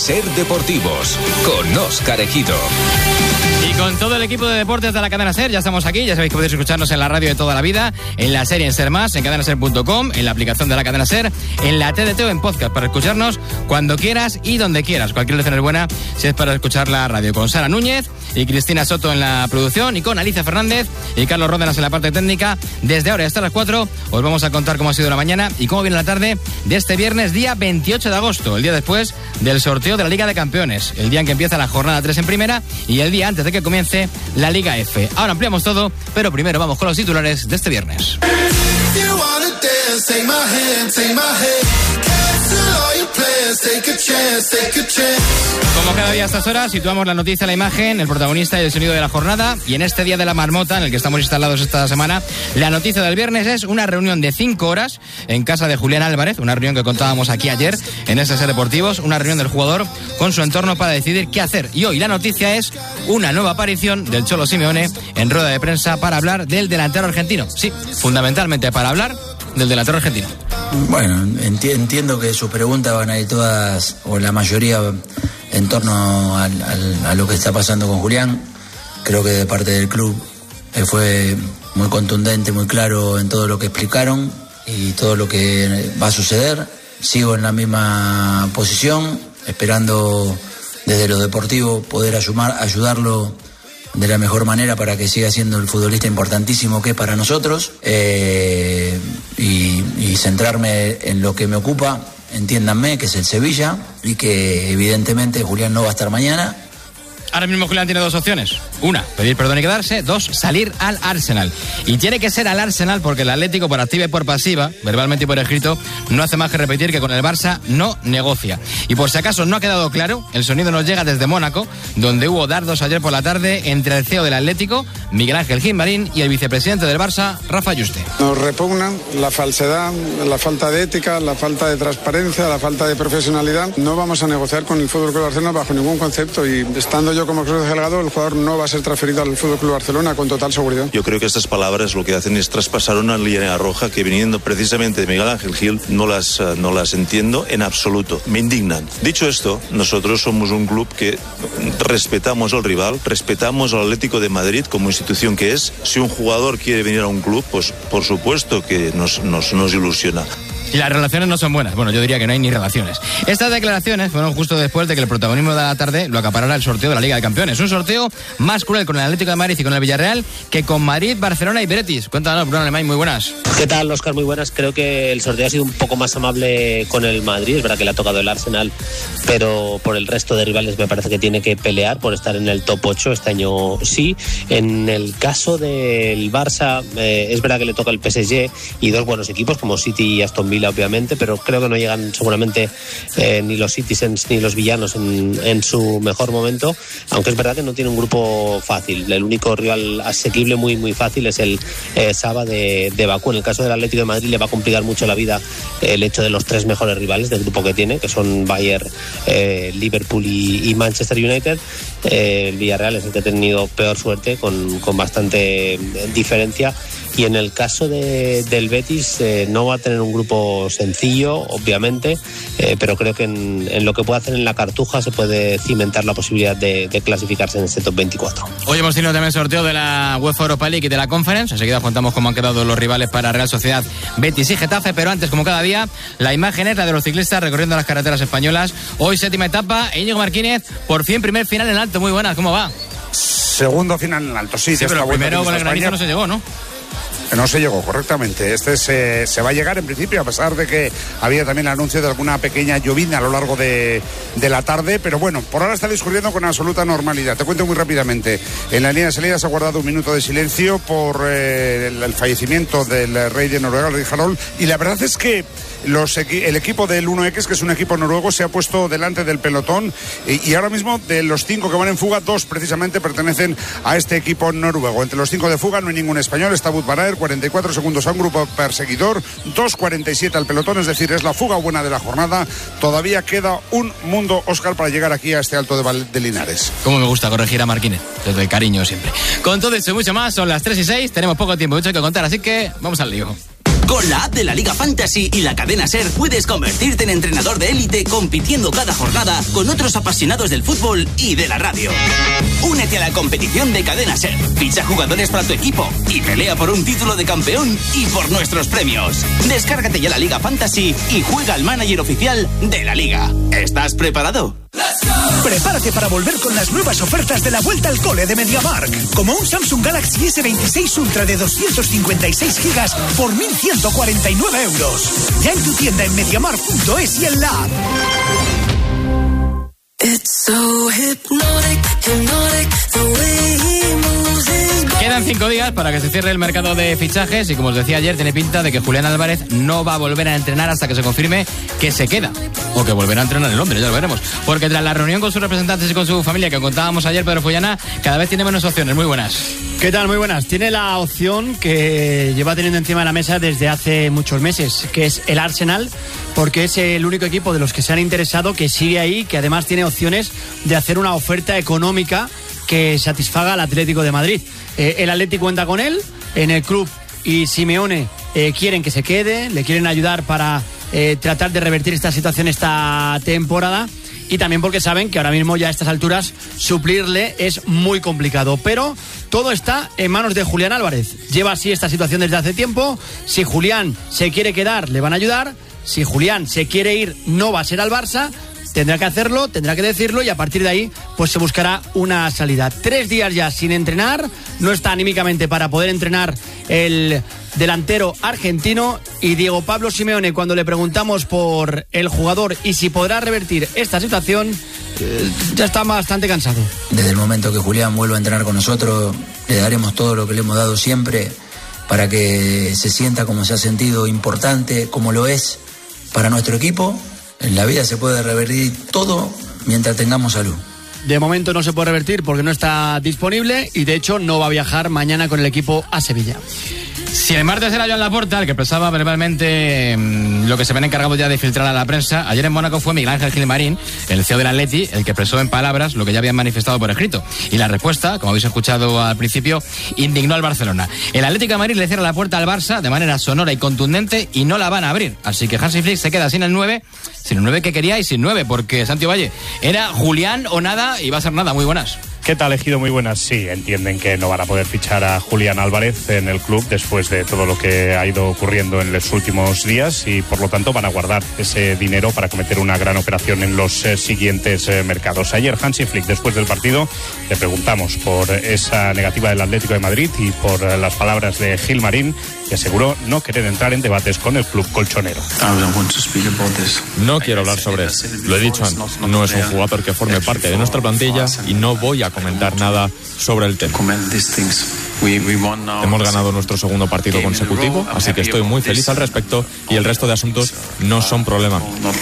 Ser Deportivos, con Óscar Ejido. Y con todo el equipo de deportes de la cadena SER, ya estamos aquí. Ya sabéis que podéis escucharnos en la radio de toda la vida, en la serie en SER Más, en cadenaser.com, en la aplicación de la cadena SER, en la TDT o en podcast, para escucharnos cuando quieras y donde quieras. Cualquier lección es buena si es para escuchar la radio. Con Sara Núñez y Cristina Soto en la producción, y con Alicia Fernández y Carlos Ródenas en la parte técnica. Desde ahora hasta las 4 os vamos a contar cómo ha sido la mañana y cómo viene la tarde de este viernes, día 28 de agosto, el día después del sorteo de la Liga de Campeones, el día en que empieza la jornada 3 en primera y el día antes de que comience la Liga F. Ahora ampliamos todo, pero primero vamos con los titulares de este viernes. Como cada día a estas horas, situamos la noticia, la imagen, el protagonista y el sonido de la jornada. Y en este día de la marmota, en el que estamos instalados esta semana, la noticia del viernes es una reunión de 5 horas en casa de Julián Álvarez, una reunión que contábamos aquí ayer en Ser Deportivos, una reunión del jugador con su entorno para decidir qué hacer. Y hoy la noticia es una nueva aparición del Cholo Simeone en rueda de prensa para hablar del delantero argentino. Sí, fundamentalmente para hablar del delantero argentino. Bueno, entiendo que sus preguntas van a ir todas, o la mayoría, en torno a lo que está pasando con Julián. Creo que de parte del club fue muy contundente, muy claro en todo lo que explicaron y todo lo que va a suceder. Sigo en la misma posición, esperando desde lo deportivo poder ayudarlo de la mejor manera para que siga siendo el futbolista importantísimo que es para nosotros, y centrarme en lo que me ocupa, entiéndanme, que es el Sevilla, y que evidentemente Julián no va a estar mañana. Ahora mismo Julián tiene 2 opciones. Una, pedir perdón y quedarse. 2, salir al Arsenal. Y tiene que ser al Arsenal porque el Atlético, por activa y por pasiva, verbalmente y por escrito, no hace más que repetir que con el Barça no negocia. Y por si acaso no ha quedado claro, el sonido nos llega desde Mónaco, donde hubo dardos ayer por la tarde entre el CEO del Atlético, Miguel Ángel Gimbarín, y el vicepresidente del Barça, Rafa Yuste. Nos repugnan la falsedad, la falta de ética, la falta de transparencia, la falta de profesionalidad. No vamos a negociar con el FC Barcelona bajo ningún concepto, y estando yo como Cruz Delgado, el jugador no va a ser transferido al FC Barcelona con total seguridad. Yo creo que estas palabras lo que hacen es traspasar una línea roja que, viniendo precisamente de Miguel Ángel Gil, no las entiendo en absoluto. Me indignan. Dicho esto, nosotros somos un club que respetamos al rival, respetamos al Atlético de Madrid como institución que es. Si un jugador quiere venir a un club, pues por supuesto que nos ilusiona. Y las relaciones no son buenas. Bueno, yo diría que no hay ni relaciones. Estas declaraciones fueron justo después de que el protagonismo de la tarde lo acaparara el sorteo de la Liga de Campeones. Un sorteo más cruel con el Atlético de Madrid y con el Villarreal que con Madrid, Barcelona y Betis. Cuéntanos, Bruno Alemán, muy buenas. ¿Qué tal, Óscar? Muy buenas. Creo que el sorteo ha sido un poco más amable con el Madrid. Es verdad que le ha tocado el Arsenal, pero por el resto de rivales me parece que tiene que pelear por estar en el top 8. Este año sí. En el caso del Barça, es verdad que le toca el PSG y 2 buenos equipos como City y Aston Villa, obviamente, pero creo que no llegan seguramente ni los Citizens ni los villanos en su mejor momento, aunque es verdad que no tiene un grupo fácil. El único rival asequible muy muy fácil es el Saba de Bakú. En el caso del Atlético de Madrid le va a complicar mucho la vida el hecho de los 3 mejores rivales del grupo que tiene, que son Bayern, Liverpool y Manchester United. El Villarreal es el que ha tenido peor suerte, con bastante diferencia. Y en el caso del Betis no va a tener un grupo sencillo, obviamente, pero creo que en lo que puede hacer en la Cartuja se puede cimentar la posibilidad de clasificarse en este top 24. Hoy hemos tenido también sorteo de la UEFA Europa League y de la Conference. Enseguida contamos cómo han quedado los rivales para Real Sociedad, Betis y Getafe, pero antes, como cada día, la imagen es la de los ciclistas recorriendo las carreteras españolas. Hoy 7ª etapa, Íñigo Martínez, por fin primer final en alto. Muy buenas, ¿cómo va? Segundo final en alto, sí. Pero primero con el granizo no se llegó, ¿no? No se llegó, correctamente. Se va a llegar en principio, a pesar de que había también el anuncio de alguna pequeña llovizna a lo largo de la tarde, pero bueno, por ahora está discurriendo con absoluta normalidad. Te cuento muy rápidamente. En la línea de salida se ha guardado un minuto de silencio por el fallecimiento del rey de Noruega, el rey Harald, y la verdad es que el equipo del 1X, que es un equipo noruego, se ha puesto delante del pelotón, y ahora mismo de los 5 que van en fuga, 2 precisamente pertenecen a este equipo noruego. Entre los 5 de fuga no hay ningún español. Está Wout van Aert, 44 segundos a un grupo perseguidor, 2.47 al pelotón, es decir, es la fuga buena de la jornada. Todavía queda un mundo, Óscar, para llegar aquí a este Alto de Linares. Cómo me gusta corregir a Marquínez, desde el cariño siempre. Con todo eso y mucho más, son las 3:06, tenemos poco tiempo, mucho que contar, así que vamos al lío. Con la app de la Liga Fantasy y la cadena SER puedes convertirte en entrenador de élite compitiendo cada jornada con otros apasionados del fútbol y de la radio. Únete a la competición de cadena SER, ficha jugadores para tu equipo y pelea por un título de campeón y por nuestros premios. Descárgate ya la Liga Fantasy y juega al manager oficial de la Liga. ¿Estás preparado? Prepárate para volver con las nuevas ofertas de la vuelta al cole de MediaMarkt. Como un Samsung Galaxy S26 Ultra de 256 gigas por 1.149 euros. Ya en tu tienda en MediaMarkt.es y en la app. Quedan 5 días para que se cierre el mercado de fichajes y, como os decía ayer, tiene pinta de que Julián Álvarez no va a volver a entrenar hasta que se confirme que se queda o que volverá a entrenar en Londres, ya lo veremos. Porque tras la reunión con sus representantes y con su familia que contábamos ayer, Pedro Follana cada vez tiene menos opciones. Muy buenas. ¿Qué tal? Muy buenas. Tiene la opción que lleva teniendo encima de la mesa desde hace muchos meses, que es el Arsenal, porque es el único equipo de los que se han interesado que sigue ahí, que además tiene opciones de hacer una oferta económica que satisfaga al Atlético de Madrid. El Atlético cuenta con él en el club y Simeone quieren que se quede, le quieren ayudar para tratar de revertir esta situación esta temporada, y también porque saben que ahora mismo ya a estas alturas suplirle es muy complicado. Pero todo está en manos de Julián Álvarez. Lleva así esta situación desde hace tiempo. Si Julián se quiere quedar, le van a ayudar. Si Julián se quiere ir, no va a ser al Barça. Tendrá que hacerlo, tendrá que decirlo, y a partir de ahí pues se buscará una salida. 3 días ya sin entrenar, no está anímicamente para poder entrenar el delantero argentino, y Diego Pablo Simeone, cuando le preguntamos por el jugador y si podrá revertir esta situación, ya está bastante cansado. Desde el momento que Julián vuelva a entrenar con nosotros, le daremos todo lo que le hemos dado siempre para que se sienta como se ha sentido, importante, como lo es para nuestro equipo. En la vida se puede revertir todo mientras tengamos salud. De momento no se puede revertir porque no está disponible, y de hecho no va a viajar mañana con el equipo a Sevilla. Si el martes era Joan Laporta el que expresaba verbalmente lo que se ven encargado ya de filtrar a la prensa, ayer en Mónaco fue Miguel Ángel Gilmarín, el CEO del Atleti, el que expresó en palabras lo que ya habían manifestado por escrito. Y la respuesta, como habéis escuchado al principio, indignó al Barcelona. El Atlético de Madrid le cierra la puerta al Barça de manera sonora y contundente y no la van a abrir. Así que Hansi Flick se queda sin el 9 que quería y sin 9, porque Santi Valle era Julián o nada, y va a ser nada. Muy buenas. ¿Qué tal, Ejido? Muy buenas. Sí, entienden que no van a poder fichar a Julián Álvarez en el club después de todo lo que ha ido ocurriendo en los últimos días, y por lo tanto van a guardar ese dinero para cometer una gran operación en los siguientes mercados. Ayer Hansi Flick, después del partido, le preguntamos por esa negativa del Atlético de Madrid y por las palabras de Gilmarín, que aseguró no querer entrar en debates con el club colchonero. No quiero hablar sobre eso. Lo he dicho antes. No es un jugador que forme parte de nuestra plantilla y no voy a comentar nada sobre el tema. Hemos ganado nuestro segundo partido consecutivo, así que estoy muy feliz al respecto, y el resto de asuntos no son problema.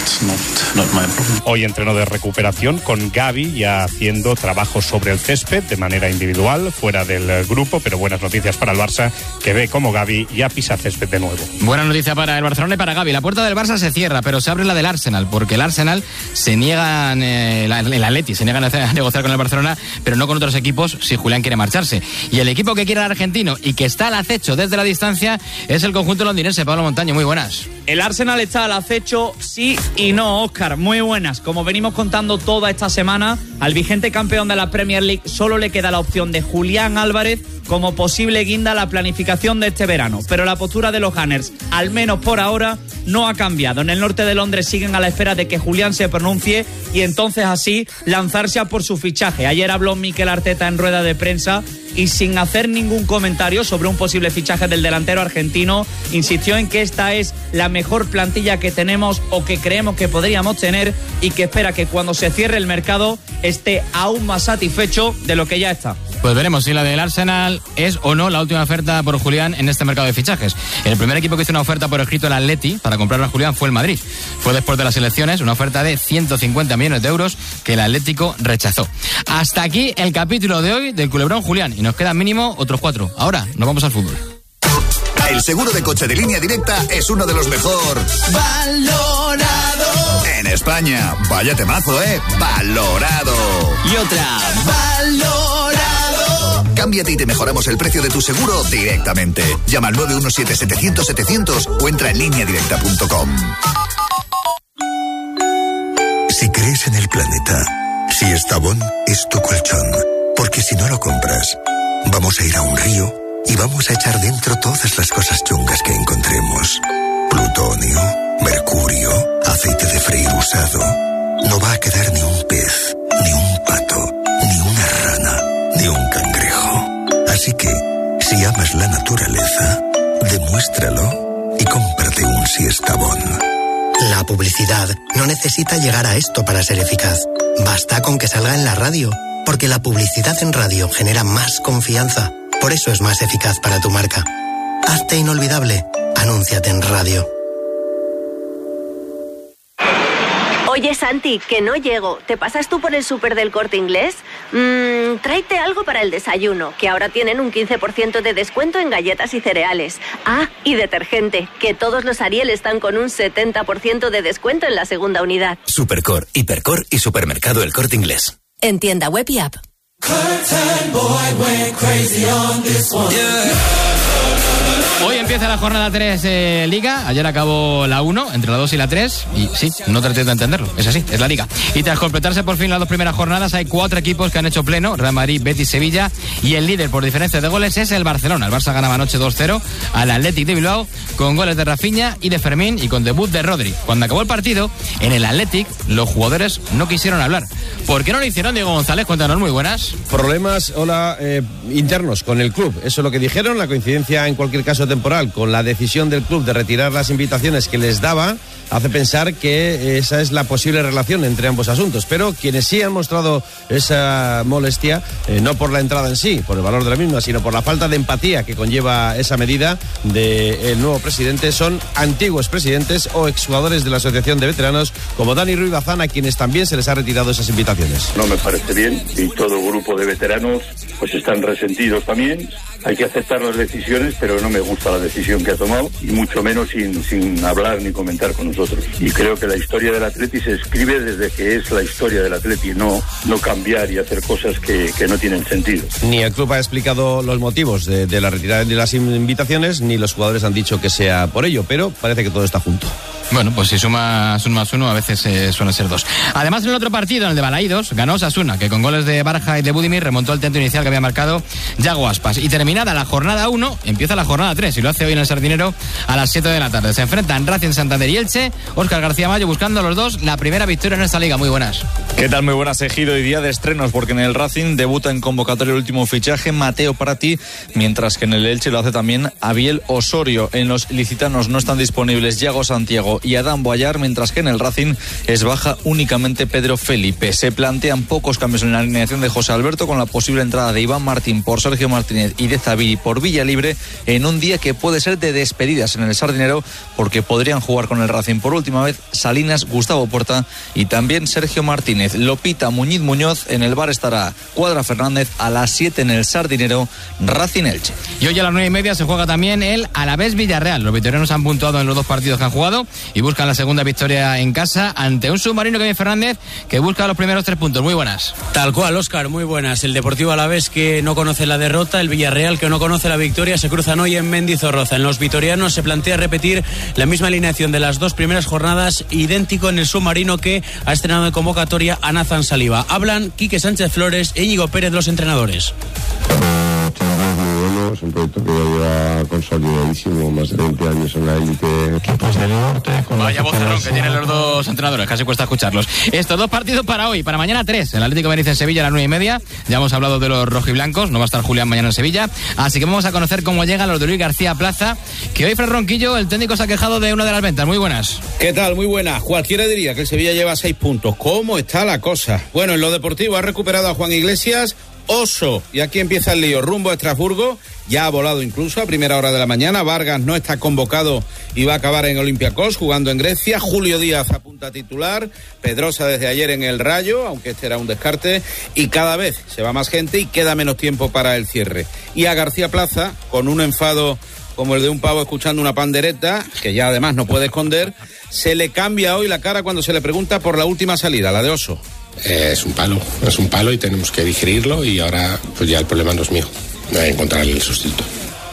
Hoy entreno de recuperación con Gavi, ya haciendo trabajo sobre el césped de manera individual, fuera del grupo, pero buenas noticias para el Barça, que ve como Gavi ya pisa césped de nuevo. Buena noticia para el Barcelona y para Gavi. La puerta del Barça se cierra, pero se abre la del Arsenal, porque el Arsenal se niega, el Atleti se niega a negociar con el Barcelona, pero no con otros equipos si Julián quiere marcharse. Y el equipo que quiere al argentino y que está al acecho desde la distancia es el conjunto londinense. Pablo Montaño, muy buenas. El Arsenal está al acecho, sí y no, Óscar. Muy buenas. Como venimos contando toda esta semana, al vigente campeón de la Premier League solo le queda la opción de Julián Álvarez como posible guinda a la planificación de este verano. Pero la postura de los Gunners, al menos por ahora, no ha cambiado. En el norte de Londres siguen a la espera de que Julián se pronuncie y entonces así lanzarse a por su fichaje. Ayer habló Mikel Arteta en rueda de prensa y, sin hacer ningún comentario sobre un posible fichaje del delantero argentino, insistió en que esta es la mejor plantilla que tenemos o que creemos que podríamos tener, y que espera que cuando se cierre el mercado esté aún más satisfecho de lo que ya está. Pues veremos si la del Arsenal es o no la última oferta por Julián en este mercado de fichajes. El primer equipo que hizo una oferta por escrito, el Atleti, para comprar a Julián fue el Madrid. Fue después de las elecciones, una oferta de 150 millones de euros que el Atlético rechazó. Hasta aquí el capítulo de hoy del Culebrón Julián, y nos quedan mínimo otros 4. Ahora nos vamos al fútbol. El seguro de coche de Línea Directa es uno de los mejor valorado en España. Vaya temazo, valorado. Y otra, valorado. Cámbiate y te mejoramos el precio de tu seguro directamente. Llama al 917-700-700 o entra en lineadirecta.com. Si crees en el planeta, Siestabón es tu colchón. Porque si no lo compras, vamos a ir a un río y vamos a echar dentro todas las cosas chungas que encontremos. Plutonio, mercurio, aceite de freír usado. No va a quedar ni un pez, ni un pato, ni una rana, ni un cangrejo. Así que, si amas la naturaleza, demuéstralo y cómprate un Siestabón. La publicidad no necesita llegar a esto para ser eficaz. Basta con que salga en la radio, porque la publicidad en radio genera más confianza. Por eso es más eficaz para tu marca. Hazte inolvidable. Anúnciate en radio. Oye, Santi, que no llego. ¿Te pasas tú por el súper del Corte Inglés? Tráete algo para el desayuno, que ahora tienen un 15% de descuento en galletas y cereales. Ah, y detergente, que todos los Ariel están con un 70% de descuento en la segunda unidad. Supercor, Hipercor y Supermercado El Corte Inglés. En tienda web y app. Hoy empieza la jornada 3 Liga. Ayer acabó la 1, entre la 2 y la 3. Y sí, no traté de entenderlo. Es así, es la Liga. Y tras completarse por fin las 2 primeras jornadas, hay 4 equipos que han hecho pleno: Real Madrid, Betis, Sevilla. Y el líder por diferencia de goles es el Barcelona. El Barça ganaba anoche 2-0 al Athletic de Bilbao, con goles de Rafinha y de Fermín, y con debut de Rodri. Cuando acabó el partido, en el Athletic, los jugadores no quisieron hablar. ¿Por qué no lo hicieron, Diego González? Cuéntanos, muy buenas. Problemas, internos con el club. Eso es lo que dijeron. La coincidencia, en cualquier caso temporal, con la decisión del club de retirar las invitaciones que les daba, hace pensar que esa es la posible relación entre ambos asuntos. Pero quienes sí han mostrado esa molestia, no por la entrada en sí, por el valor de la misma, sino por la falta de empatía que conlleva esa medida del nuevo presidente, son antiguos presidentes o exjugadores de la Asociación de Veteranos, como Dani Ruiz Bazán, a quienes también se les ha retirado esas invitaciones. No me parece bien, y todo grupo de veteranos pues están resentidos también. Hay que aceptar las decisiones, pero no me gusta la decisión que ha tomado, y mucho menos sin hablar ni comentar con nosotros. Y creo que la historia del Atleti se escribe desde que es la historia del Atleti, no cambiar y hacer cosas que no tienen sentido. Ni el club ha explicado los motivos de la retirada de las invitaciones, ni los jugadores han dicho que sea por ello, pero parece que todo está junto. Bueno, pues si sumas 1 más 1, a veces suelen ser 2. Además, en el otro partido, en el de Balaídos, ganó Osasuna, que con goles de Barja y de Budimir remontó el tanto inicial que había marcado Yago Aspas. Y terminada la jornada 1, empieza la jornada 3, y lo hace hoy en el Sardinero a las 7 de la tarde. Se enfrentan Racing, Santander y Elche. Óscar García Mayo buscando los dos la primera victoria en esta liga. Muy buenas. ¿Qué tal? Muy buenas, Ejido. Y día de estrenos, porque en el Racing debuta en convocatoria el último fichaje, Mateo Prati, mientras que en el Elche lo hace también Abiel Osorio. En los licitanos no están disponibles Yago Santiago y Adán Boyar, mientras que en el Racing es baja únicamente Pedro Felipe. Se plantean pocos cambios en la alineación de José Alberto, con la posible entrada de Iván Martín por Sergio Martínez y de Zabiri por Villalibre, en un día que puede ser de despedidas en el Sardinero, porque podrían jugar con el Racing por última vez Salinas, Gustavo Porta y también Sergio Martínez. Lopita, Muñiz Muñoz. En el bar estará Cuadra Fernández. A las 7 en el Sardinero, Racing Elche. Y hoy a las 9:30 se juega también el Alavés Villarreal. Los vitorianos han puntuado en los 2 partidos que han jugado y buscan la segunda victoria en casa ante un submarino, Kevin Fernández, que busca los primeros 3 puntos. Muy buenas. Tal cual, Óscar, muy buenas. El Deportivo Alavés, que no conoce la derrota, el Villarreal, que no conoce la victoria, se cruzan hoy en Mendizorroza. En los vitorianos se plantea repetir la misma alineación de las 2 primeras jornadas, idéntico en el submarino, que ha estrenado en convocatoria a Nathan Saliba. Hablan Quique Sánchez Flores e Íñigo Pérez, los entrenadores. Es un proyecto que ya lleva consolidadísimo, más de 20 años en la élite. Equipos del norte. Vaya vocerrón que tienen los 2 entrenadores, casi cuesta escucharlos. Estos 2 partidos para hoy, para mañana 3. El Atlético de Madrid en Sevilla a las 9:30. Ya hemos hablado de los rojiblancos, no va a estar Julián mañana en Sevilla. Así que vamos a conocer cómo llegan los de Luis García Plaza, que hoy Fred Ronquillo, el técnico, se ha quejado de una de las ventas. Muy buenas. ¿Qué tal? Muy buenas. Cualquiera diría que el Sevilla lleva 6 puntos. ¿Cómo está la cosa? Bueno, en lo deportivo ha recuperado a Juan Iglesias, Oso, y aquí empieza el lío, rumbo a Estrasburgo. Ya ha volado incluso a primera hora de la mañana. Vargas no está convocado y va a acabar en Olympiacos, jugando en Grecia. Julio Díaz apunta a titular. Pedrosa desde ayer en el Rayo, aunque este era un descarte. Y cada vez se va más gente y queda menos tiempo para el cierre. Y a García Plaza, con un enfado como el de un pavo escuchando una pandereta, que ya además no puede esconder, se le cambia hoy la cara cuando se le pregunta por la última salida, la de Oso. Es un palo y tenemos que digerirlo, y ahora pues ya el problema no es mío. encontrar el sustituto.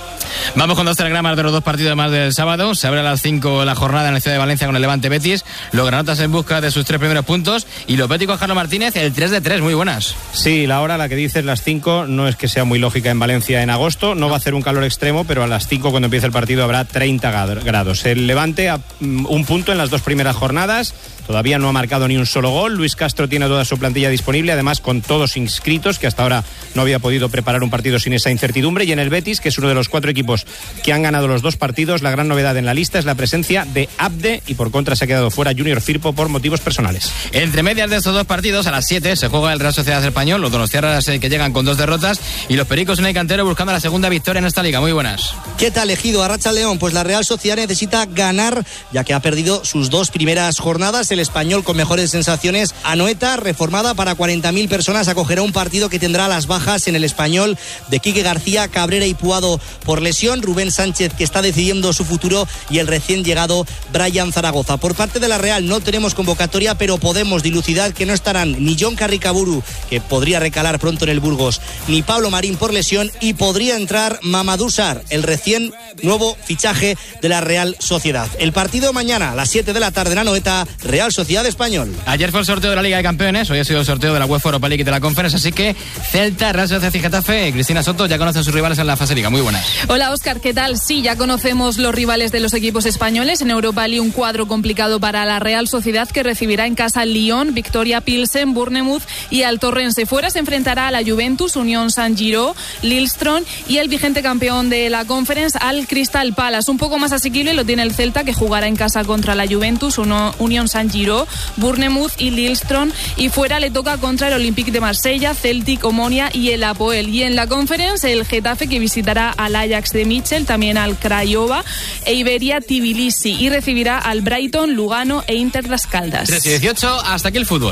Vamos con 2 telegramas de los 2 partidos más del sábado. Se abre a las 5 la jornada en la ciudad de Valencia con el Levante Betis. Los granotas en busca de sus 3 primeros puntos. Y los béticos, Carlos Martínez, el 3-3. Muy buenas. Sí, la hora a la que dices, las 5, no es que sea muy lógica en Valencia en agosto. No va a hacer un calor extremo, pero a las 5 cuando empiece el partido habrá 30 grados. El Levante a un punto en las 2 primeras jornadas. Todavía no ha marcado ni un solo gol. Luis Castro tiene toda su plantilla disponible, además con todos inscritos, que hasta ahora no había podido preparar un partido sin esa incertidumbre. Y en el Betis, que es uno de los 4 equipos que han ganado los 2 partidos, la gran novedad en la lista es la presencia de Abde, y por contra se ha quedado fuera Junior Firpo por motivos personales. Entre medias de estos 2 partidos, a las 7 se juega el Real Sociedad Español, los donostiarras que llegan con 2 derrotas, y los pericos en el cantero buscando la segunda victoria en esta liga. Muy buenas. ¿Qué tal, Ejido? Arracha León. Pues la Real Sociedad necesita ganar, ya que ha perdido sus 2 primeras jornadas. El Español, con mejores sensaciones, Anoeta, reformada para 40.000 personas, acogerá un partido que tendrá las bajas en el Español de Quique García, Cabrera y Puado por lesión, Rubén Sánchez, que está decidiendo su futuro, y el recién llegado Brian Zaragoza. Por parte de la Real no tenemos convocatoria, pero podemos dilucidar que no estarán ni John Carricaburu, que podría recalar pronto en el Burgos, ni Pablo Marín por lesión, y podría entrar Mamadou Sarr, el recién nuevo fichaje de la Real Sociedad. El partido mañana a las 7 de la tarde en Anoeta, Real Sociedad Español. Ayer fue el sorteo de la Liga de Campeones, hoy ha sido el sorteo de la UEFA Europa League y de la Conference, así que Celta, Real Sociedad y Getafe. Cristina Soto, ya conocen sus rivales en la fase Liga. Muy buenas. Hola, Óscar, ¿qué tal? Sí, ya conocemos los rivales de los equipos españoles. En Europa League un cuadro complicado para la Real Sociedad, que recibirá en casa Lyon, Victoria Pilsen, Bournemouth y al Torrense. Fuera se enfrentará a la Juventus, Unión Saint-Giro, Lillestrøm y el vigente campeón de la Conference, al Crystal Palace. Un poco más asequible lo tiene el Celta, que jugará en casa contra la Juventus, Unión Saint-Giro, Bournemouth y Lillestrøm, y fuera le toca contra el Olympique de Marsella, Celtic, Omonia y el Apoel. Y en la Conference el Getafe, que visitará al Ajax de Mitchell, también al Craiova e Iberia Tbilisi, y recibirá al Brighton, Lugano e Inter Las Caldas. 3:18, hasta aquí el fútbol.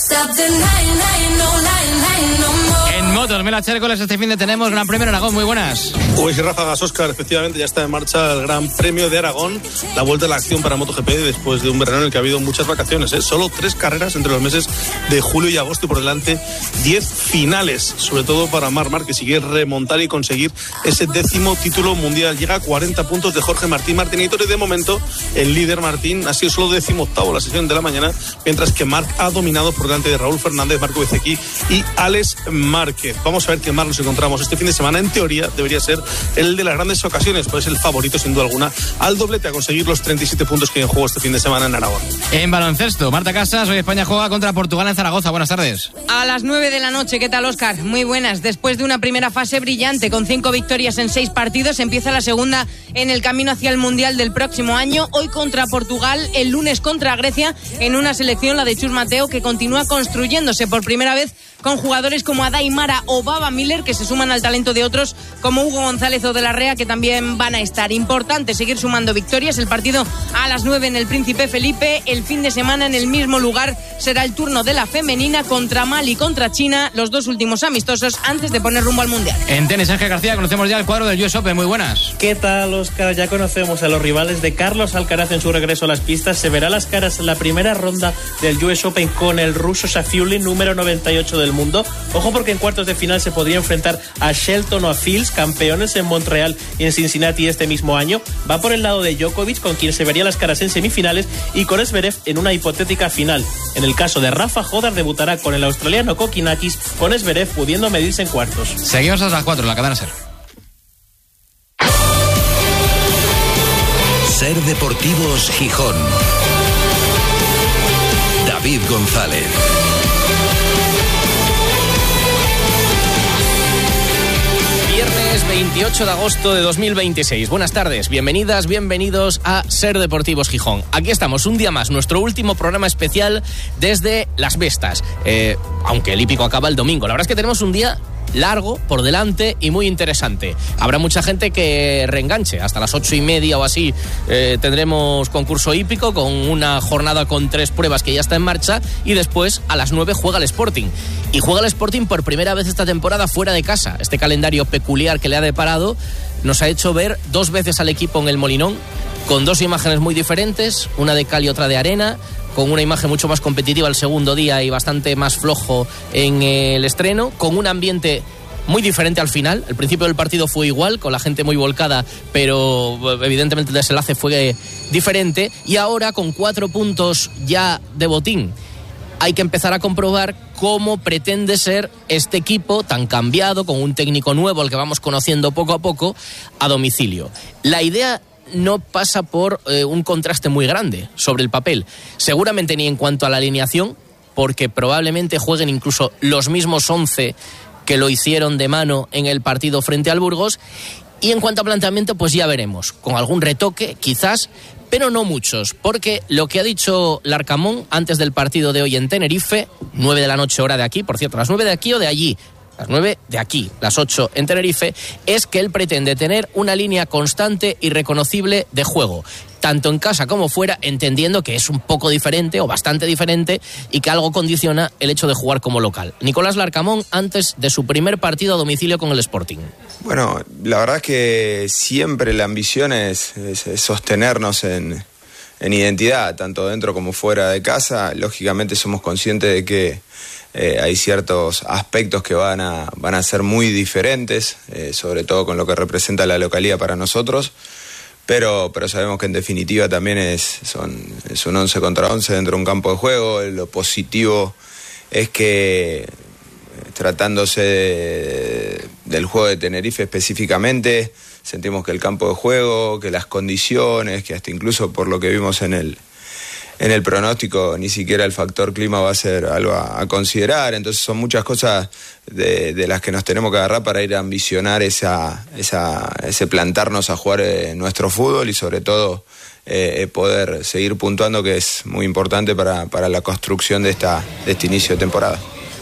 En motos, Mela Chércoles, este fin de tenemos Gran Premio de Aragón. Muy buenas. Pues ráfagas, Óscar. Efectivamente ya está en marcha el Gran Premio de Aragón, la vuelta a la acción para MotoGP después de un verano en el que ha habido muchas vacaciones, ¿eh? Solo 3 carreras entre los meses de julio y agosto, y por delante 10 finales, sobre todo para Marc Márquez, que sigue remontar y conseguir ese 10º título mundial. Llega a 40 puntos de Jorge Martín Martínez, y de momento el líder Martín ha sido solo 18º la sesión de la mañana, mientras que Marc ha dominado por delante de Raúl Fernández, Marco Bezzecchi y Alex Márquez. Vamos a ver qué más nos encontramos este fin de semana. En teoría debería ser el de las grandes ocasiones, pues es el favorito sin duda alguna al doblete, a conseguir los 37 puntos que hay en juego este fin de semana en Aragón. En baloncesto, Marta Casas, hoy España juega contra Portugal en Zaragoza. Buenas tardes. A las 9 de la noche, ¿qué tal, Óscar? Muy buenas. Después de una primera fase brillante con 5 victorias en 6 partidos, empieza la segunda en el camino hacia el Mundial del próximo año. Hoy contra Portugal, el lunes contra Grecia, en una selección, la de Chus Mateo, que continúa construyéndose por primera vez con jugadores como Adaimara o Baba Miller, que se suman al talento de otros como Hugo González o De la Rea, que también van a estar. Importante seguir sumando victorias. El partido a las 9 en el Príncipe Felipe. El fin de semana en el mismo lugar será el turno de la femenina contra Mali, contra China, los 2 últimos amistosos antes de poner rumbo al Mundial. En tenis, Ángel García, conocemos ya el cuadro del US Open. Muy buenas. ¿Qué tal, Óscar? Ya conocemos a los rivales de Carlos Alcaraz en su regreso a las pistas. Se verá las caras en la primera ronda del US Open con el ruso Safiullin, número 98 del mundo. Ojo, porque en cuartos de final se podría enfrentar a Shelton o a Fields, campeones en Montreal y en Cincinnati este mismo año. Va por el lado de Djokovic, con quien se vería las caras en semifinales, y con Zverev en una hipotética final. En el caso de Rafa Jodar, debutará con el australiano Kokinakis, con Zverev pudiendo medirse en cuartos. Seguimos hasta las 4, la cadena SER. SER Deportivos Gijón. David González. Viernes 28 de agosto de 2026. Buenas tardes, bienvenidas, bienvenidos a SER Deportivos Gijón. Aquí estamos un día más, nuestro último programa especial desde Las Vestas. Aunque el hípico acaba el domingo. La verdad es que tenemos un día largo por delante y muy interesante. Habrá mucha gente que reenganche. Hasta las 8:30 o así tendremos concurso hípico con una jornada con 3 pruebas que ya está en marcha, y después a las 9 juega el Sporting. Y juega el Sporting por primera vez esta temporada fuera de casa. Este calendario peculiar que le ha deparado nos ha hecho ver 2 veces al equipo en el Molinón, con 2 imágenes muy diferentes, una de cal y otra de arena, con una imagen mucho más competitiva el segundo día y bastante más flojo en el estreno, con un ambiente muy diferente al final. El principio del partido fue igual, con la gente muy volcada, pero evidentemente el desenlace fue diferente. Y ahora, con 4 puntos ya de botín, hay que empezar a comprobar cómo pretende ser este equipo tan cambiado, con un técnico nuevo al que vamos conociendo poco a poco, a domicilio. La idea no pasa por un contraste muy grande sobre el papel, seguramente ni en cuanto a la alineación, porque probablemente jueguen incluso los mismos 11 que lo hicieron de mano en el partido frente al Burgos, y en cuanto a planteamiento pues ya veremos, con algún retoque quizás, pero no muchos, porque lo que ha dicho Larcamón antes del partido de hoy en Tenerife, 9 de la noche hora de aquí, por cierto, las 9 de aquí o de allí, las 9 de aquí, las 8 en Tenerife, es que él pretende tener una línea constante y reconocible de juego, tanto en casa como fuera, entendiendo que es un poco diferente o bastante diferente y que algo condiciona el hecho de jugar como local. Nicolás Larcamón antes de su primer partido a domicilio con el Sporting. Bueno, la verdad es que siempre la ambición es sostenernos en identidad, tanto dentro como fuera de casa. Lógicamente somos conscientes de que hay ciertos aspectos que van a ser muy diferentes, sobre todo con lo que representa la localidad para nosotros, pero sabemos que en definitiva también es un 11 contra 11 dentro de un campo de juego. Lo positivo es que, tratándose del juego de Tenerife específicamente, sentimos que el campo de juego, que las condiciones, que hasta incluso por lo que vimos en el pronóstico, ni siquiera el factor clima va a ser algo a considerar. Entonces son muchas cosas de las que nos tenemos que agarrar para ir a ambicionar ese plantarnos a jugar nuestro fútbol y sobre todo poder seguir puntuando, que es muy importante para la construcción de este inicio de temporada.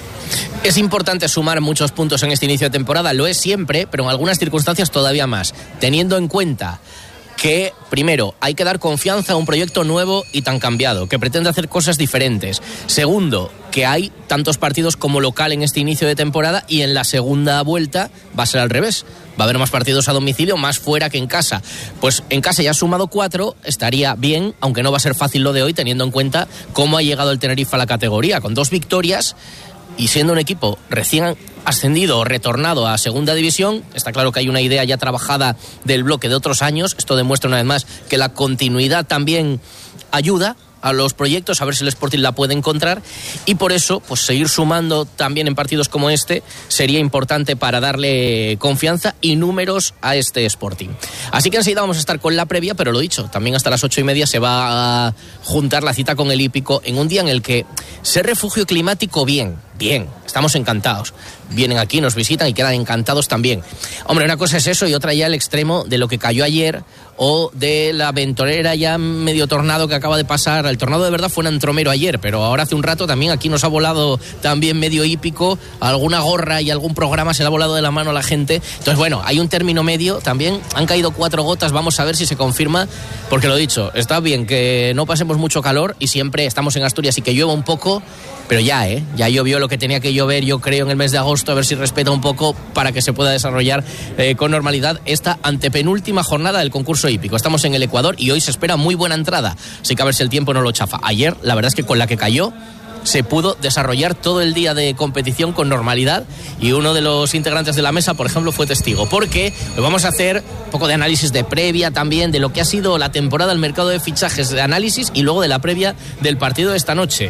Es importante sumar muchos puntos en este inicio de temporada, lo es siempre, pero en algunas circunstancias todavía más, teniendo en cuenta que, primero, hay que dar confianza a un proyecto nuevo y tan cambiado, que pretende hacer cosas diferentes. Segundo, que hay tantos partidos como local en este inicio de temporada y en la segunda vuelta va a ser al revés. Va a haber más partidos a domicilio, más fuera que en casa. Pues en casa ya ha sumado 4, estaría bien, aunque no va a ser fácil lo de hoy, teniendo en cuenta cómo ha llegado el Tenerife a la categoría, con 2 victorias y siendo un equipo recién ascendido o retornado a segunda división. Está claro que hay una idea ya trabajada del bloque de otros años. Esto demuestra una vez más que la continuidad también ayuda a los proyectos, a ver si el Sporting la puede encontrar, y por eso pues seguir sumando también en partidos como este sería importante para darle confianza y números a este Sporting. Así que enseguida vamos a estar con la previa, pero lo dicho, también hasta las 8:30 se va a juntar la cita con el Hípico en un día en el que ser refugio climático bien, estamos encantados. Vienen aquí, nos visitan y quedan encantados también. Hombre, una cosa es eso y otra ya el extremo de lo que cayó ayer o de la ventolera ya medio tornado que acaba de pasar. El tornado de verdad fue en Antromero ayer, pero ahora hace un rato también aquí nos ha volado también medio hípico, alguna gorra y algún programa se le ha volado de la mano a la gente. Entonces, bueno, hay un término medio también. Han caído 4 gotas, vamos a ver si se confirma, porque lo dicho, está bien que no pasemos mucho calor y siempre estamos en Asturias y que llueva un poco, pero ya llovió lo que tenía que llover, yo creo, en el mes de agosto, a ver si respeta un poco para que se pueda desarrollar con normalidad esta antepenúltima jornada del concurso hípico. Estamos en el Ecuador y hoy se espera muy buena entrada, así que a ver si el tiempo no lo chafa. Ayer, la verdad es que con la que cayó, se pudo desarrollar todo el día de competición con normalidad y uno de los integrantes de la mesa, por ejemplo, fue testigo, porque hoy vamos a hacer un poco de análisis de previa también de lo que ha sido la temporada del mercado de fichajes, de análisis y luego de la previa del partido de esta noche.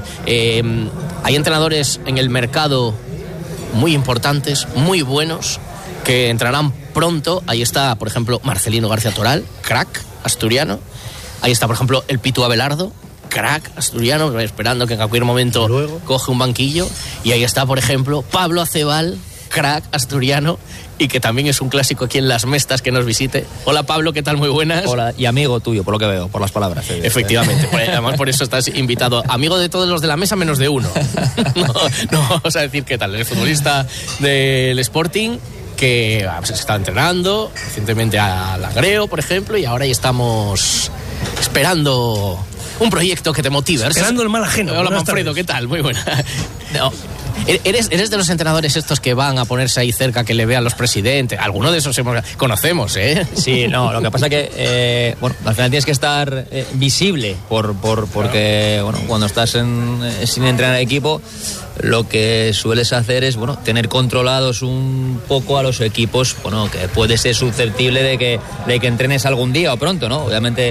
Hay entrenadores en el mercado muy importantes, muy buenos, que entrarán pronto. Ahí está, por ejemplo, Marcelino García Toral, crack asturiano. Ahí está, por ejemplo, el Pitu Abelardo, crack asturiano, esperando que en cualquier momento coge un banquillo. Y ahí está, por ejemplo, Pablo Acebal, crack asturiano, y que también es un clásico aquí en Las Mestas que nos visite. Hola Pablo, ¿qué tal? Muy buenas. Hola, y amigo tuyo, por lo que veo, por las palabras. Efectivamente, además por eso estás invitado. Amigo de todos los de la mesa menos de uno. No vamos a decir qué tal, el futbolista del Sporting, que se está entrenando recientemente a Langreo, por ejemplo, y ahora ya estamos esperando un proyecto que te motive. Esperando el mal ajeno. Hola Manfredo, ¿qué tal? Muy buena. No, ¿Eres de los entrenadores estos que van a ponerse ahí cerca, que le vean los presidentes? Alguno de esos conocemos, ¿eh? Sí, no, lo que pasa que, al final tienes que estar visible porque, cuando estás sin entrenar equipo, lo que sueles hacer es, tener controlados un poco a los equipos, que puede ser susceptible de que entrenes algún día o pronto, ¿no? Obviamente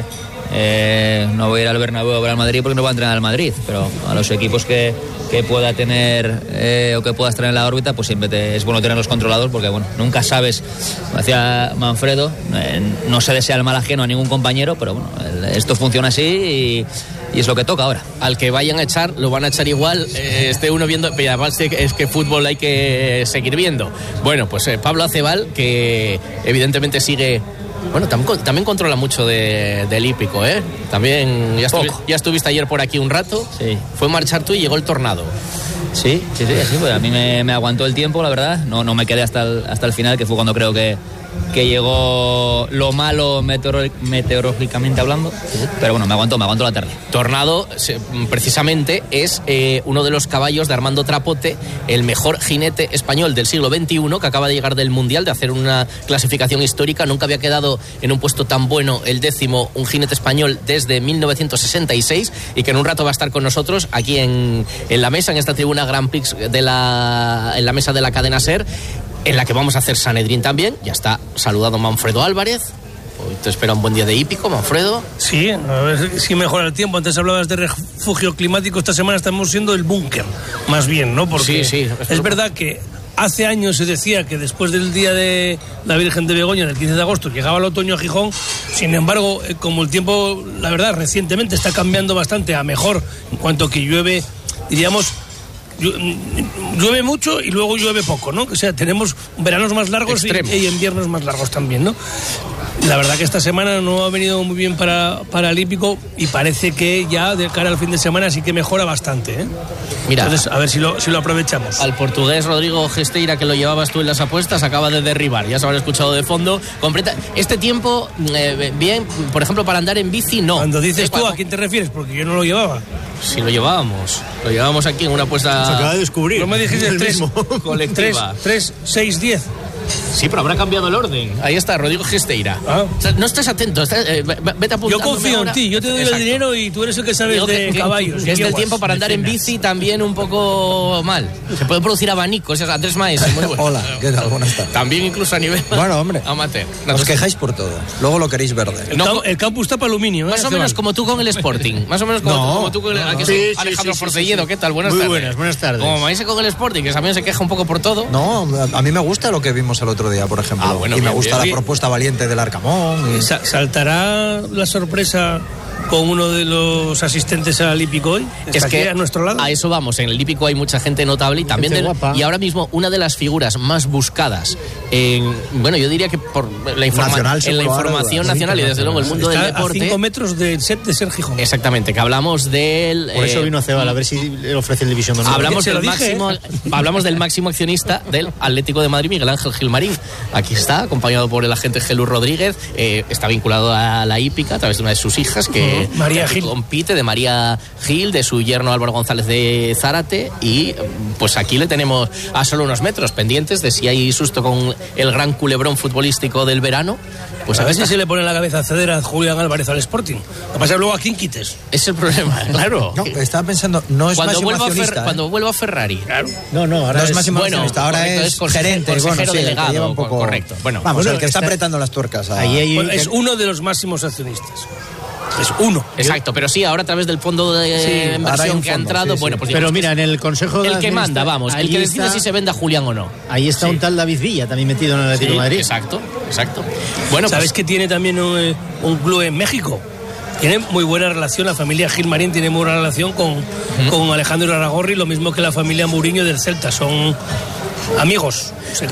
no voy a ir al Bernabéu o al Madrid porque no voy a entrenar al Madrid, pero a los equipos que pueda tener o que puedas tener en la órbita, pues siempre es bueno tenerlos controlados porque, nunca sabes, como decía Manfredo, no se desea el mal ajeno a ningún compañero, pero esto funciona así y es lo que toca ahora. Al que vayan a echar, lo van a echar igual, esté uno viendo, pero además es que fútbol hay que seguir viendo. Bueno, pues Pablo Acebal, que evidentemente sigue... también controla mucho del hípico, ¿eh? También ya estuviste ayer por aquí un rato. Sí. Fue marchar tú y llegó el tornado. Sí, pues a mí me aguantó el tiempo, la verdad. No me quedé hasta el final, que fue cuando creo que llegó lo malo meteorológicamente hablando, pero me aguantó la tarde. Tornado, precisamente, es uno de los caballos de Armando Trapote, el mejor jinete español del siglo XXI, que acaba de llegar del Mundial, de hacer una clasificación histórica. Nunca había quedado en un puesto tan bueno, el 10º, un jinete español desde 1966, y que en un rato va a estar con nosotros aquí en la mesa, en esta tribuna Grand Prix en la mesa de la cadena SER, en la que vamos a hacer Sanedrín también. Ya está saludado Manfredo Álvarez. Hoy te espera un buen día de hípico, Manfredo. Sí, a ver si mejora el tiempo. Antes hablabas de refugio climático. Esta semana estamos siendo el búnker, más bien, ¿no? Porque sí, es verdad que hace años se decía que después del día de la Virgen de Begoña, del 15 de agosto, llegaba el otoño a Gijón. Sin embargo, como el tiempo, la verdad, recientemente está cambiando bastante a mejor, en cuanto que llueve, diríamos... Llueve mucho y luego llueve poco, ¿no? O sea, tenemos veranos más largos y inviernos más largos también, ¿no? La verdad que esta semana no ha venido muy bien para el hípico y parece que ya de cara al fin de semana sí que mejora bastante, ¿eh? Mira, entonces, a ver si lo aprovechamos. Al portugués Rodrigo Gesteira, que lo llevabas tú en las apuestas, acaba de derribar, ya se habrá escuchado de fondo. Completa. Este tiempo, bien, por ejemplo, para andar en bici, no. Cuando dices tú, ¿a quién te refieres? Porque yo no lo llevaba. Sí, lo llevábamos aquí en una apuesta. Se acaba de descubrir. No me dijiste el 3 colectiva. 3, 6, 10. Sí, pero habrá cambiado el orden. Ahí está, Rodrigo Gesteira. O sea, no estés atento, vete apuntando. Yo confío en ti, yo te doy el dinero y tú eres el que sabes de caballos. Que es el tiempo para andar en bici también un poco mal. Se pueden producir abanicos, Andrés Maes. Hola, ¿qué tal? Buenas tardes. También incluso a nivel amateur. Os quejáis por todo, luego lo queréis verde. El campus tapa aluminio. Más o menos como tú con el Sporting. Más o menos como tú con el... Alejandro Forcelledo, ¿qué tal? Buenas tardes. Buenas tardes. Como Maese con el Sporting, que también se queja un poco por todo. No, a mí me gusta lo que vimos el otro día, por ejemplo. Y me gusta la propuesta valiente del Arcamón. ¿Saltará la sorpresa con uno de los asistentes al hípico hoy? Es que a nuestro lado. A eso vamos. En el hípico hay mucha gente notable y también y ahora mismo una de las figuras más buscadas yo diría que por la información nacional y desde luego el mundo del deporte. A 5 metros del set de Ser Gijón. Exactamente, que hablamos del... Por eso vino Cebal, a ver si le ofrece el División de Honor. Hablamos del máximo accionista del Atlético de Madrid, Miguel Ángel Gilmarín. Aquí está, acompañado por el agente Gelú Rodríguez. Está vinculado a la hípica a través de una de sus hijas, que María Gil. Compite, de María Gil, de su yerno Álvaro González de Zárate. Y pues aquí le tenemos a solo unos metros pendientes de si hay susto con el gran culebrón futbolístico del verano. Pues a ver si se le pone en la cabeza ceder a Julián Álvarez al Sporting. Lo pasa luego a quién quites. Es el problema, claro. No, estaba pensando, no es máximo accionista. Cuando vuelva a Ferrari. Claro. No, ahora no es máximo accionista, ahora es gerente, delegado. Lleva un poco... Correcto. Vamos, el que está apretando las tuercas. Es uno de los máximos accionistas. Es uno. Exacto, pero sí, ahora a través del fondo de inversión que ha entrado, pues pero mira, en el consejo de el que manda, vamos, el que decide si se vende a Julián o no. Ahí está un tal David Villa, también metido en el Atlético de Madrid. Exacto. Bueno, ¿sabes que tiene también un club en México? Tiene muy buena relación, la familia Gilmarín tiene muy buena relación con Alejandro Aragorri, lo mismo que la familia Mourinho del Celta, son amigos.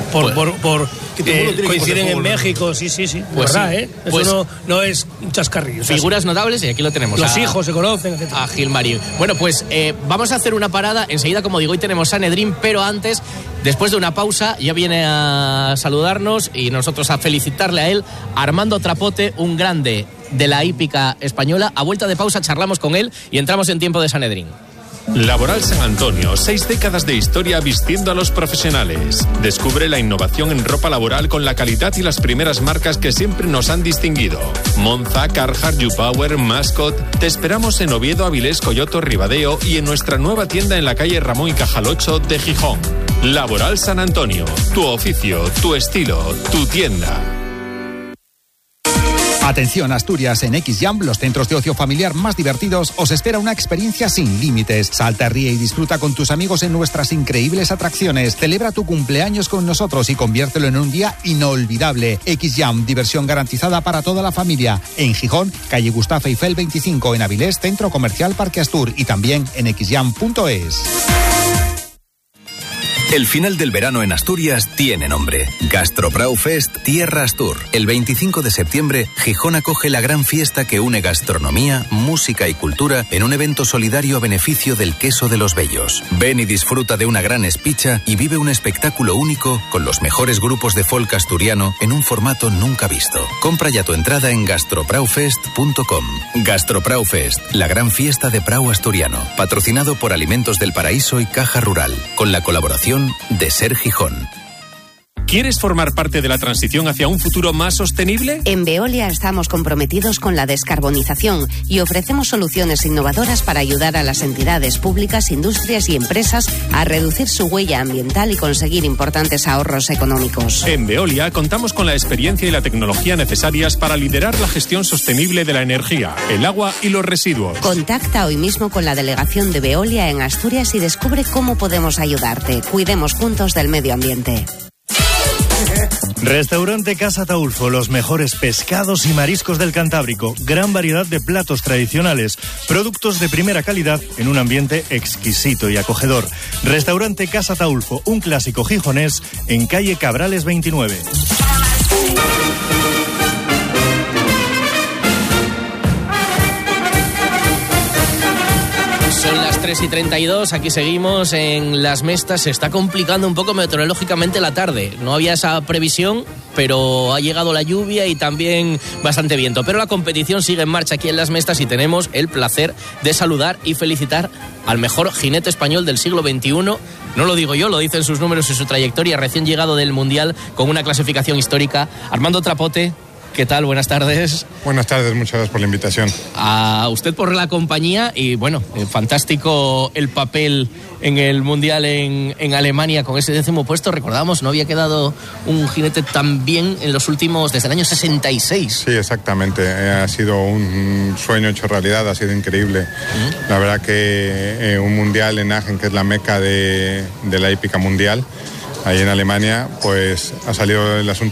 Coinciden en México, sí. Pues verdad, sí. Eso no es un chascarrillo. Figuras notables y aquí lo tenemos. Los hijos se conocen, etc. A Gilmarín. Bueno, pues vamos a hacer una parada. Enseguida, como digo, hoy tenemos Sanedrín, pero antes, después de una pausa, ya viene a saludarnos y nosotros a felicitarle a él, Armando Trapote, un grande de la hípica española. A vuelta de pausa charlamos con él y entramos en tiempo de Sanedrín. Laboral San Antonio, 6 décadas de historia vistiendo a los profesionales. Descubre la innovación en ropa laboral con la calidad y las primeras marcas que siempre nos han distinguido. Monza, Carhartt, YouPower, Mascot. Te esperamos en Oviedo, Avilés, Coyoto, Ribadeo y en nuestra nueva tienda en la calle Ramón y Cajal 8 de Gijón. Laboral San Antonio, tu oficio, tu estilo, tu tienda. Atención Asturias, en XJam, los centros de ocio familiar más divertidos, os espera una experiencia sin límites. Salta, ríe y disfruta con tus amigos en nuestras increíbles atracciones. Celebra tu cumpleaños con nosotros y conviértelo en un día inolvidable. XJam, diversión garantizada para toda la familia. En Gijón, calle Gustavo Eiffel 25, en Avilés, Centro Comercial Parque Astur, y también en xjam.es. El final del verano en Asturias tiene nombre. Gastrobrau Fest Tierra Astur. El 25 de septiembre, Gijón acoge la gran fiesta que une gastronomía, música y cultura en un evento solidario a beneficio del queso de los Bellos. Ven y disfruta de una gran espicha y vive un espectáculo único con los mejores grupos de folk asturiano en un formato nunca visto. Compra ya tu entrada en gastrobraufest.com. Gastrobrau Fest, la gran fiesta de Prau asturiano, patrocinado por Alimentos del Paraíso y Caja Rural, con la colaboración de Ser Gijón. ¿Quieres formar parte de la transición hacia un futuro más sostenible? En Veolia estamos comprometidos con la descarbonización y ofrecemos soluciones innovadoras para ayudar a las entidades públicas, industrias y empresas a reducir su huella ambiental y conseguir importantes ahorros económicos. En Veolia contamos con la experiencia y la tecnología necesarias para liderar la gestión sostenible de la energía, el agua y los residuos. Contacta hoy mismo con la delegación de Veolia en Asturias y descubre cómo podemos ayudarte. Cuidemos juntos del medio ambiente. Restaurante Casa Taulfo, los mejores pescados y mariscos del Cantábrico, gran variedad de platos tradicionales, productos de primera calidad en un ambiente exquisito y acogedor. Restaurante Casa Taulfo, un clásico gijonés en calle Cabrales 29. Son las 3:32, aquí seguimos en Las Mestas. Se está complicando un poco meteorológicamente la tarde. No había esa previsión, pero ha llegado la lluvia y también bastante viento. Pero la competición sigue en marcha aquí en Las Mestas y tenemos el placer de saludar y felicitar al mejor jinete español del siglo XXI. No lo digo yo, lo dicen sus números y su trayectoria. Recién llegado del Mundial con una clasificación histórica. Armando Trapote, ¿qué tal? Buenas tardes. Buenas tardes, muchas gracias por la invitación. A usted por la compañía y, bueno, fantástico el papel en el Mundial en Alemania con ese 10º puesto. Recordamos, no había quedado un jinete tan bien en los últimos, desde el año 66. Sí, exactamente. Ha sido un sueño hecho realidad, ha sido increíble. La verdad que un Mundial en Aachen, que es la meca de la hípica mundial, ahí en Alemania, pues ha salido el asunto